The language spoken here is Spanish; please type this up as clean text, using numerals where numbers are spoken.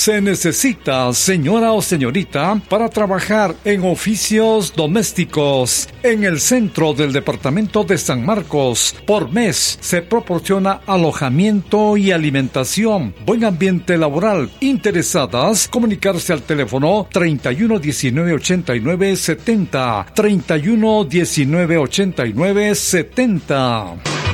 Se necesita señora o señorita para trabajar en oficios domésticos. En el centro del departamento de San Marcos, por mes se proporciona alojamiento y alimentación, buen ambiente laboral. Interesadas, comunicarse al teléfono 31 19 89 70, 31 19 89 70.